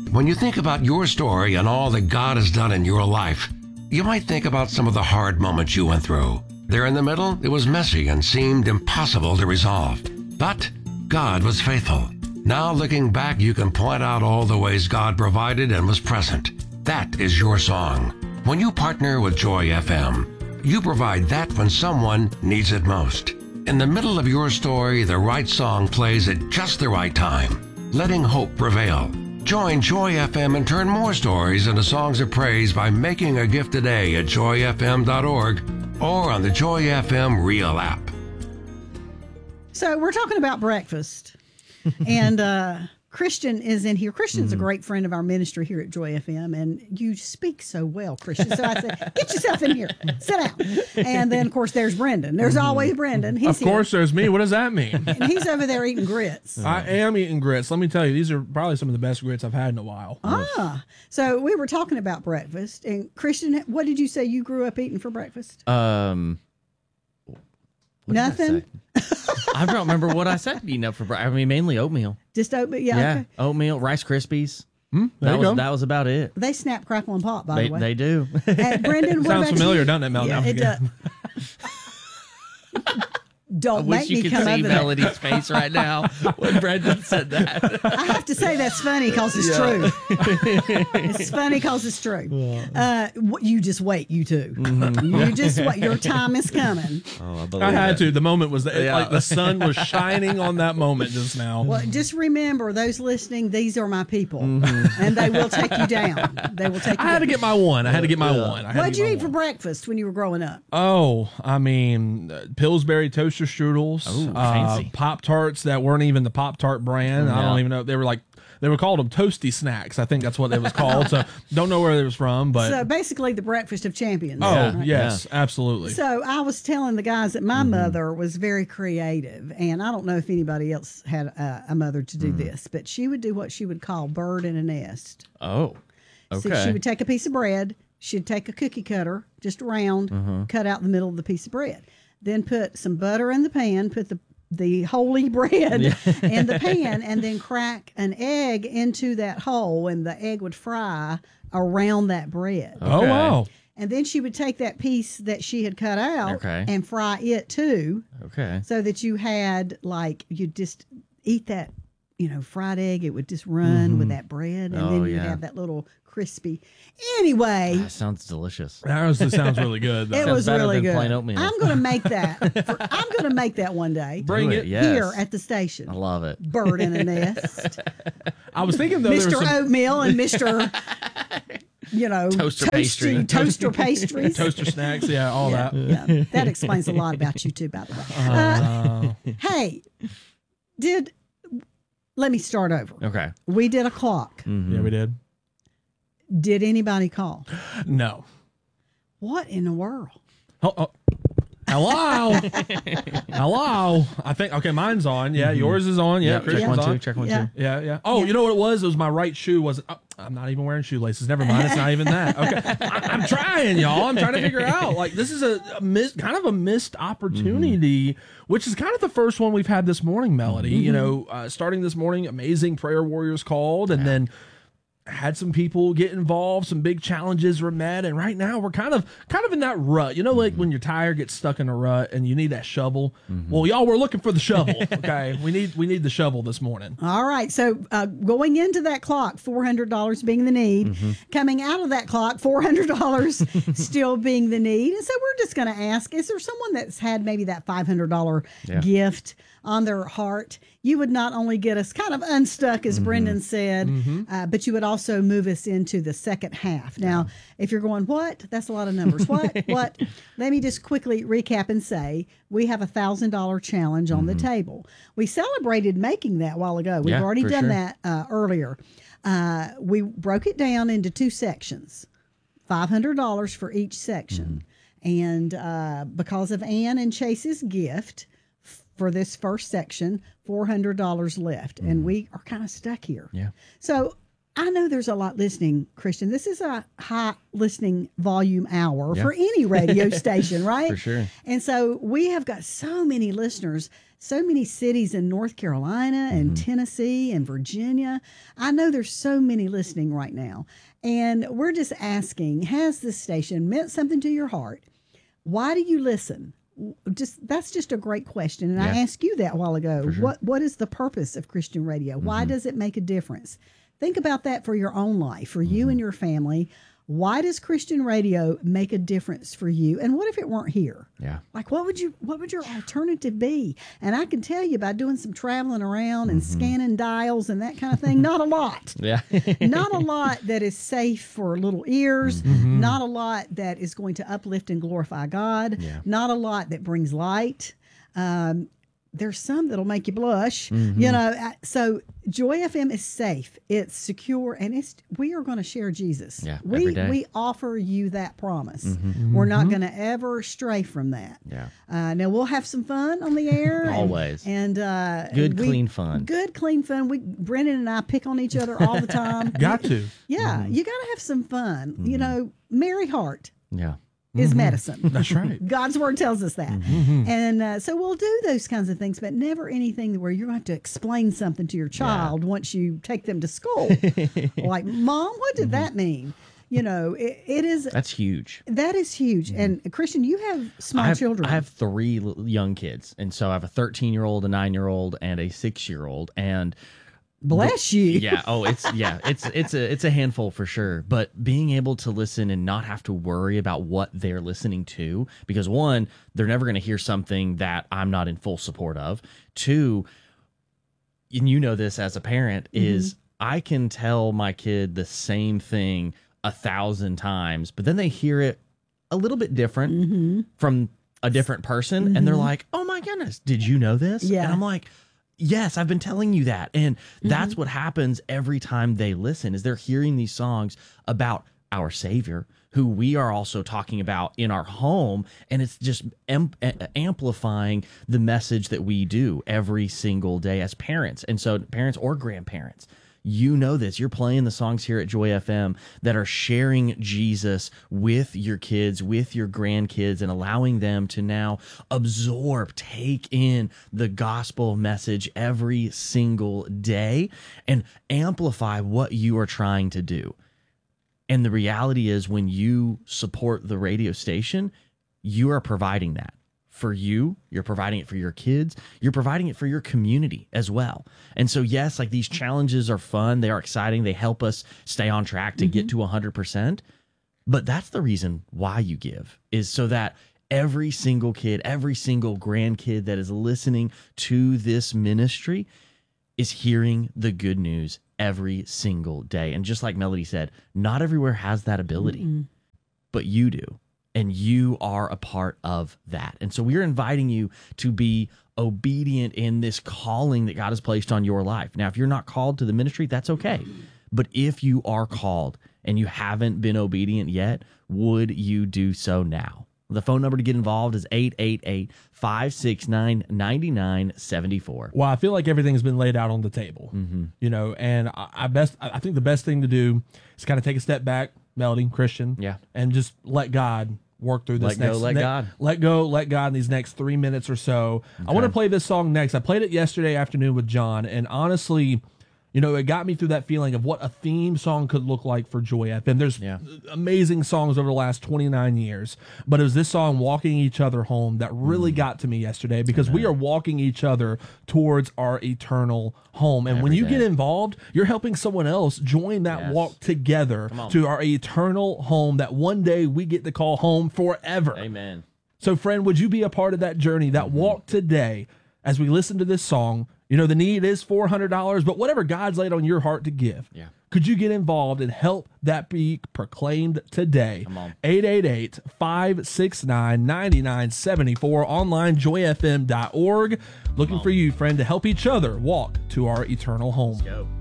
When you think about your story and all that God has done in your life, you might think about some of the hard moments you went through. There in the middle, it was messy and seemed impossible to resolve. But God was faithful. Now looking back, you can point out all the ways God provided and was present. That is your song. When you partner with Joy FM, you provide that when someone needs it most. In the middle of your story, the right song plays at just the right time, letting hope prevail. Join Joy FM and turn more stories into songs of praise by making a gift today at joyfm.org or on the Joy FM Real app. So we're talking about breakfast, and Christian is in here. Christian's a great friend of our ministry here at Joy FM, and you speak so well, Christian. So I said, get yourself in here, sit down. And then, of course, there's Brendan. There's always Brendan. He's Of course, there's me. What does that mean? And he's over there eating grits. I am eating grits. Let me tell you, these are probably some of the best grits I've had in a while. So we were talking about breakfast, and Christian, what did you say you grew up eating for breakfast? Nothing. I don't remember what I said eating up for breakfast. I mean, mainly oatmeal. Just oatmeal, yeah. Yeah, Okay. oatmeal, Rice Krispies. There you go. That was about it. They snap, crackle, and pop. By the way, They do. Brendan, what Sounds about familiar, you? doesn't it, Mel? Yeah, No, it does. Don't I make wish you me could come see over there. Melody's face right now when Brendan said that. I have to say that's funny because it's true. It's funny because it's true. You just wait, you two. You just wait. Your time is coming. Oh, I believe I had it. to. The moment was Yeah. like the sun was shining on that moment just now. Well, just remember, those listening, these are my people, and they will take you down. They will take you I had to down. get my one. I had to get my one. What'd you eat for breakfast when you were growing up? Oh, I mean, Pillsbury toaster strudels, Ooh, fancy. Pop-Tarts that weren't even the Pop-Tart brand. I don't even know. They were called them Toasty Snacks. I think that's what it was called. So don't know where it was from, but So basically, the breakfast of champions. oh right? yes, absolutely. So I was telling the guys that my mother was very creative, and I don't know if anybody else had a mother to do this, but she would do what she would call bird in a nest. Oh, okay. So she would take a piece of bread, she'd take a cookie cutter, just round, cut out the middle of the piece of bread, then put some butter in the pan, put the holy bread in the pan, and then crack an egg into that hole, and the egg would fry around that bread. Oh Okay. wow. And then she would take that piece that she had cut out Okay. and fry it too, Okay. so that you had, like, you just eat that, fried egg. It would just run with that bread, and Oh, then you'd yeah. have that little crispy. Anyway, That sounds delicious. That honestly sounds really good. Though. it Sounds was better really than good. plain oatmeal. I'm going to make that. I'm going to make that one day. Bring Do it. Yes. Here at the station. I love it. Bird in a nest. I was thinking though, there Mr. was some Oatmeal and Mr. Toaster pastry. Toaster pastries. toaster snacks, yeah, all that. Yeah, that explains a lot about you too, by the way. Hey, let me start over. Okay. We did a clock. Yeah, we did. Did anybody call? No. What in the world? Oh. Hello. Hello. I think okay, mine's on. Yeah, yours is on. Yeah, Yep, check Christian's one, two. on. Check one, Yeah. two. Yeah. Oh, you know what it was? It was my right shoe. I'm not even wearing shoelaces. Never mind. It's not even that. Okay. I'm trying, y'all. I'm trying to figure out. Like, this is a missed opportunity, which is kind of the first one we've had this morning, Melody. Starting this morning, amazing prayer warriors called, and then had some people get involved, some big challenges were met, and right now we're kind of in that rut. Like when your tire gets stuck in a rut and you need that shovel. Well, y'all, we're looking for the shovel. Okay, we need the shovel this morning. All right. So going into that clock, $400 being the need. Coming out of that clock, $400 still being the need. And so we're just going to ask, is there someone that's had maybe that $500 gift on their heart? You would not only get us kind of unstuck, as Brendan said, but you would also move us into the second half. Now, if you're going, what? That's a lot of numbers. What? Let me just quickly recap and say we have a $1,000 challenge on the table. We celebrated making that a while ago. We've already done that earlier. We broke it down into two sections, $500 for each section. And because of Ann and Chase's gift, for this first section, $400 left. And we are kind of stuck here. Yeah. So I know there's a lot listening, Christian. This is a high listening volume hour for any radio station, right? For sure. And so we have got so many listeners so many cities in North Carolina and Tennessee and Virginia. I know there's so many listening right now. And we're just asking, has this station meant something to your heart? Why do you listen? That's just a great question. And I asked you that a while ago. Sure. What is the purpose of Christian radio? Why does it make a difference? Think about that for your own life, for you and your family. Why does Christian radio make a difference for you? And what if it weren't here? Yeah. Like, what would your alternative be? And I can tell you by doing some traveling around and scanning dials and that kind of thing, not a lot. Yeah. Not a lot that is safe for little ears. Not a lot that is going to uplift and glorify God. Yeah. Not a lot that brings light. There's some that'll make you blush, you know. So Joy FM is safe, it's secure, and we are going to share Jesus. Yeah, every day. We offer you that promise. We're not going to ever stray from that. Yeah. Now we'll have some fun on the air. Always. And clean fun. Good, clean fun. Brendan and I pick on each other all the time. Got to. Yeah, you got to have some fun. You know, merry heart. Yeah. Is medicine. That's right. God's word tells us that. And so we'll do those kinds of things, but never anything where you're going to have to explain something to your child once you take them to school. Like, Mom, what did that mean? You know, it is. That's huge. That is huge. And Christian, you have small children. I have 3 young kids. And so I have a 13-year-old, a 9-year-old, and a 6-year-old. And bless you. Yeah. Oh, it's a handful for sure. But being able to listen and not have to worry about what they're listening to, because 1, they're never going to hear something that I'm not in full support of. 2, and you know this as a parent, is I can tell my kid the same thing 1,000 times, but then they hear it a little bit different from a different person, and they're like, "Oh my goodness, did you know this?" Yeah. And I'm like, yes, I've been telling you that. And that's what happens every time they listen, is they're hearing these songs about our Savior, who we are also talking about in our home. And it's just amplifying the message that we do every single day as parents. And so parents or grandparents, you know this. You're playing the songs here at Joy FM that are sharing Jesus with your kids, with your grandkids, and allowing them to now absorb, take in the gospel message every single day and amplify what you are trying to do. And the reality is, when you support the radio station, you are providing that. For you, you're providing it for your kids, you're providing it for your community as well. And so, yes, like, these challenges are fun, they are exciting, they help us stay on track to get to 100%. But that's the reason why you give, is so that every single kid, every single grandkid that is listening to this ministry is hearing the good news every single day. And just like Melody said, not everywhere has that ability, but you do. And you are a part of that. And so we are inviting you to be obedient in this calling that God has placed on your life. Now, if you're not called to the ministry, that's okay. But if you are called and you haven't been obedient yet, would you do so now? The phone number to get involved is 888-569-9974. Well, I feel like everything's been laid out on the table, you know, and I think the best thing to do is kind of take a step back, Melody, Christian, and just let God work through this. Let God in these next 3 minutes or so. Okay. I want to play this song next. I played it yesterday afternoon with John, and honestly, you know, it got me through that feeling of what a theme song could look like for Joy FM. There's amazing songs over the last 29 years, but it was this song, Walking Each Other Home, that really got to me yesterday, because we are walking each other towards our eternal home. And when you get involved, you're helping someone else join that walk together to our eternal home that one day we get to call home forever. Amen. So, friend, would you be a part of that journey, that walk today, as we listen to this song? You know, the need is $400, but whatever God's laid on your heart to give, could you get involved and help that be proclaimed today? 888-569-9974, online, joyfm.org. Looking for you, friend, to help each other walk to our eternal home. Let's go.